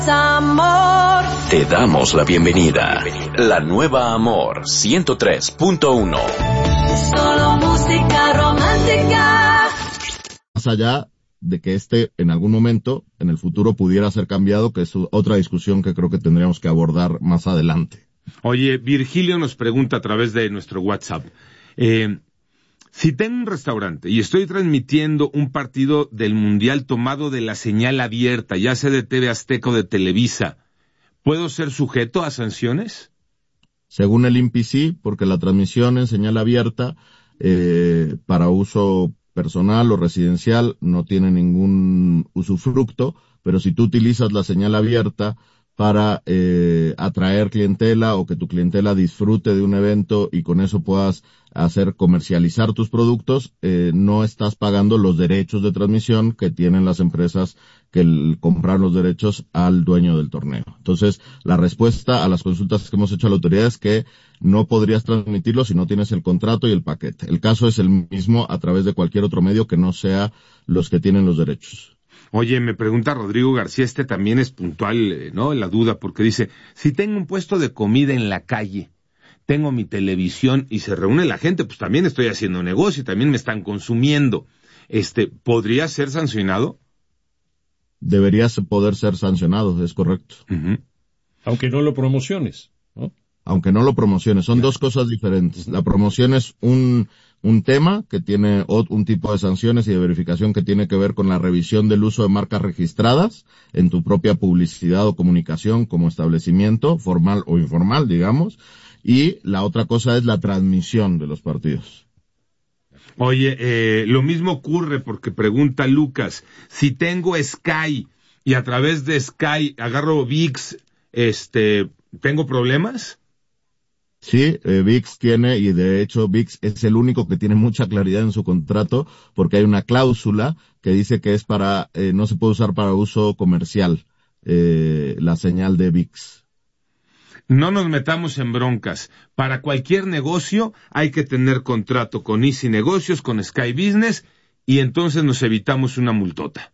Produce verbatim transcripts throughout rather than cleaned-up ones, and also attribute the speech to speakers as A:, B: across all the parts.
A: Amor.
B: Te damos la bienvenida. La nueva Amor ciento tres punto uno.
A: Solo música romántica.
C: Más allá de que este en algún momento en el futuro pudiera ser cambiado, que es otra discusión que creo que tendríamos que abordar más adelante.
D: Oye, Virgilio nos pregunta a través de nuestro WhatsApp, eh, si tengo un restaurante y estoy transmitiendo un partido del Mundial tomado de la señal abierta, ya sea de T V Azteca o de Televisa, ¿puedo ser sujeto a sanciones?
C: Según el I N P I sí, porque la transmisión en señal abierta eh, para uso personal o residencial no tiene ningún usufructo, pero si tú utilizas la señal abierta para eh, atraer clientela o que tu clientela disfrute de un evento y con eso puedas hacer comercializar tus productos, eh, no estás pagando los derechos de transmisión que tienen las empresas que el, compraron los derechos al dueño del torneo. Entonces, la respuesta a las consultas que hemos hecho a la autoridad es que no podrías transmitirlo si no tienes el contrato y el paquete. El caso es el mismo a través de cualquier otro medio que no sea los que tienen los derechos.
D: Oye, me pregunta Rodrigo García, este también es puntual, ¿no? La duda, porque dice, si tengo un puesto de comida en la calle, tengo mi televisión y se reúne la gente, pues también estoy haciendo negocio, también me están consumiendo. Este, ¿podría ser sancionado?
C: Debería poder ser sancionado, es correcto.
D: Uh-huh.
E: Aunque no lo promociones, ¿no?
C: Aunque no lo promociones, son claro. Dos cosas diferentes. La promoción es un un tema que tiene un tipo de sanciones y de verificación que tiene que ver con la revisión del uso de marcas registradas en tu propia publicidad o comunicación como establecimiento, formal o informal, digamos, y la otra cosa es la transmisión de los partidos.
D: Oye, eh, lo mismo ocurre porque pregunta Lucas, si tengo Sky y a través de Sky agarro ViX, este, ¿tengo problemas?
C: Sí, eh, ViX tiene, y de hecho ViX es el único que tiene mucha claridad en su contrato, porque hay una cláusula que dice que es para, eh, no se puede usar para uso comercial, eh, la señal de ViX.
D: No nos metamos en broncas. Para cualquier negocio hay que tener contrato con Easy Negocios, con Sky Business, y entonces nos evitamos una multota.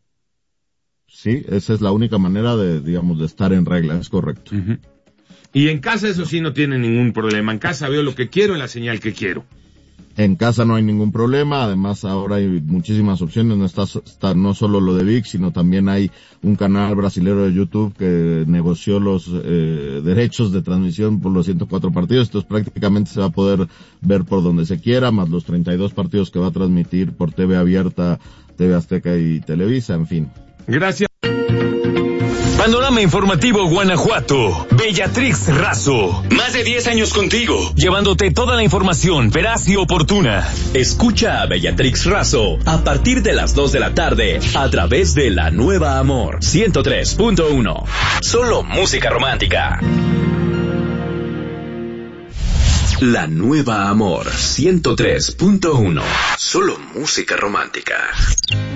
C: Sí, esa es la única manera de, digamos, de estar en regla, es correcto.
D: Uh-huh. Y en casa eso sí no tiene ningún problema. En casa veo lo que quiero en la señal que quiero.
C: En casa no hay ningún problema. Además ahora hay muchísimas opciones. No está, está no solo lo de ViX, sino también hay un canal brasilero de YouTube que negoció los eh, derechos de transmisión por los ciento cuatro partidos. Entonces prácticamente se va a poder ver por donde se quiera, más los treinta y dos partidos que va a transmitir por T V abierta, T V Azteca y Televisa, en fin.
D: Gracias.
B: Panorama Informativo Guanajuato. Bellatrix Razo. Más de diez años contigo, llevándote toda la información veraz y oportuna. Escucha a Bellatrix Razo a partir de las dos de la tarde a través de La Nueva Amor ciento tres punto uno. Solo música romántica. La Nueva Amor ciento tres punto uno. Solo música romántica.